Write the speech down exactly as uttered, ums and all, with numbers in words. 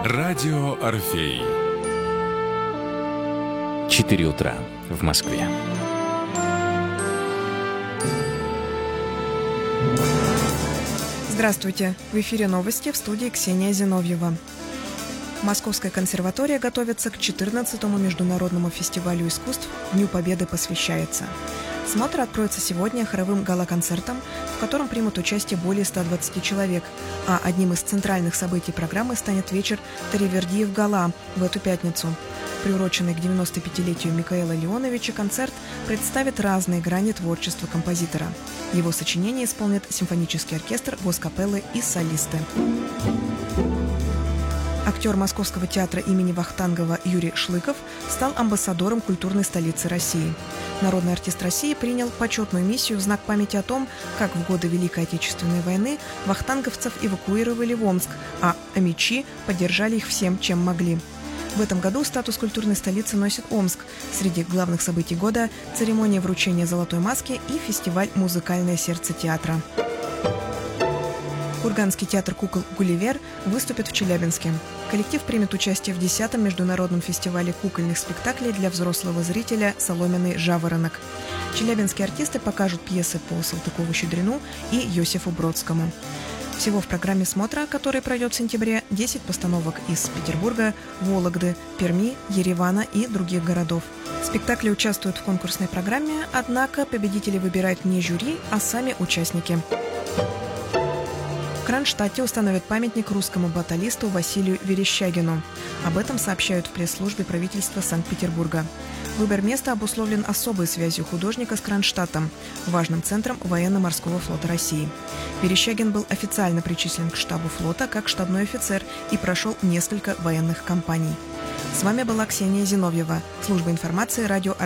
Радио Орфей. четыре утра в Москве. Здравствуйте! В эфире новости, в студии Ксения Зиновьева. Московская консерватория готовится к четырнадцатому международному фестивалю искусств «Дню Победы» посвящается. Смотр откроется сегодня хоровым гала-концертом, в котором примут участие более ста двадцати человек, а одним из центральных событий программы станет вечер «Таривердиев Гала» в эту пятницу. Приуроченный к девяносто пятилетию Микаэла Леоновича концерт представит разные грани творчества композитора. Его сочинения исполнят симфонический оркестр, госкапеллы и солисты. Актер Московского театра имени Вахтангова Юрий Шлыков стал амбассадором культурной столицы России. Народный артист России принял почетную миссию в знак памяти о том, как в годы Великой Отечественной войны вахтанговцев эвакуировали в Омск, а омичи поддержали их всем, чем могли. В этом году статус культурной столицы носит Омск. Среди главных событий года – церемония вручения золотой маски и фестиваль «Музыкальное сердце театра». Курганский театр кукол «Гулливер» выступит в Челябинске. Коллектив примет участие в десятом международном фестивале кукольных спектаклей для взрослого зрителя «Соломенный жаворонок». Челябинские артисты покажут пьесы по Салтыкову-Щедрину и Йосифу Бродскому. Всего в программе смотра, который пройдет в сентябре, десять постановок из Петербурга, Вологды, Перми, Еревана и других городов. Спектакли участвуют в конкурсной программе, однако победителей выбирает не жюри, а сами участники. В Кронштадте установят памятник русскому баталисту Василию Верещагину. Об этом сообщают в пресс-службе правительства Санкт-Петербурга. Выбор места обусловлен особой связью художника с Кронштадтом, важным центром военно-морского флота России. Верещагин был официально причислен к штабу флота как штабной офицер и прошел несколько военных кампаний. С вами была Ксения Зиновьева, служба информации радио